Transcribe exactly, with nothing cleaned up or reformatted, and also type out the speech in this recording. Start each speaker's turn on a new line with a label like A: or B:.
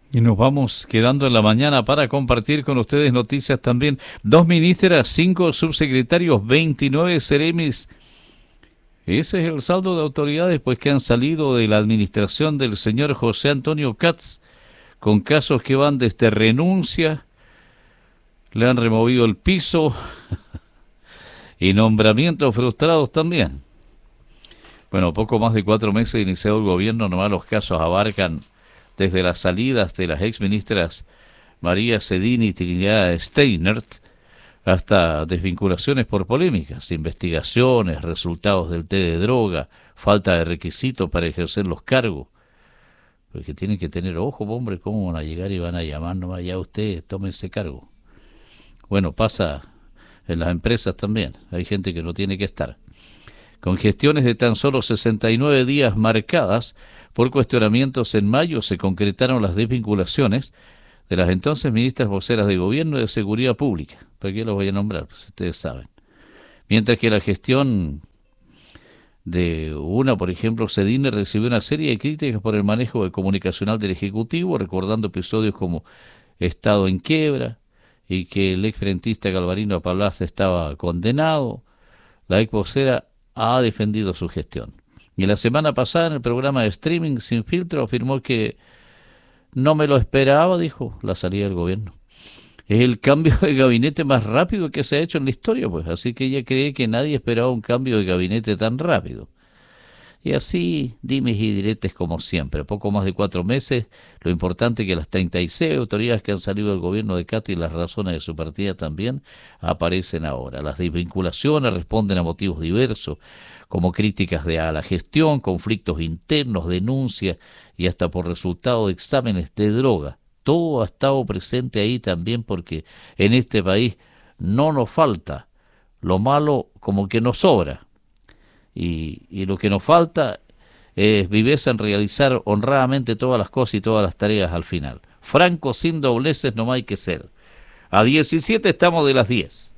A: Y nos vamos quedando en la mañana para compartir con ustedes noticias también. Dos ministras, cinco subsecretarios, veintinueve seremis. Ese es el saldo de autoridades pues que han salido de la administración del señor José Antonio Katz, con casos que van desde renuncia, le han removido el piso y nombramientos frustrados también. Bueno, poco más de cuatro meses iniciado el gobierno, nomás los casos abarcan desde las salidas de las exministras María Sedini y Trinidad Steinert hasta desvinculaciones por polémicas, investigaciones, resultados del té de droga, falta de requisitos para ejercer los cargos. Porque tienen que tener ojo, hombre, cómo van a llegar y van a llamar, no vaya usted, tome ese cargo. Bueno, pasa en las empresas también, hay gente que no tiene que estar. Con gestiones de tan solo sesenta y nueve días marcadas por cuestionamientos, en mayo se concretaron las desvinculaciones de las entonces ministras voceras de Gobierno y de Seguridad Pública. ¿Para qué los voy a nombrar? Pues ustedes saben. Mientras que la gestión de una, por ejemplo, Sedine, recibió una serie de críticas por el manejo de comunicacional del Ejecutivo, recordando episodios como Estado en quiebra y que el exfrentista Galvarino Palaza estaba condenado. La ex vocera ha defendido su gestión. Y la semana pasada en el programa de streaming Sin Filtro afirmó que no me lo esperaba, dijo, la salida del gobierno. Es el cambio de gabinete más rápido que se ha hecho en la historia, pues, así que ella cree que nadie esperaba un cambio de gabinete tan rápido. Y así, dimes y diretes como siempre, poco más de cuatro meses, lo importante es que las treinta y seis autoridades que han salido del gobierno de Katz y las razones de su partida también aparecen ahora. Las desvinculaciones responden a motivos diversos, como críticas de a la gestión, conflictos internos, denuncias y hasta por resultado de exámenes de droga. Todo ha estado presente ahí también porque en este país no nos falta, lo malo como que nos sobra. Y, y lo que nos falta es viveza en realizar honradamente todas las cosas y todas las tareas al final. Franco, sin dobleces, no hay que ser. A diecisiete estamos de las diez.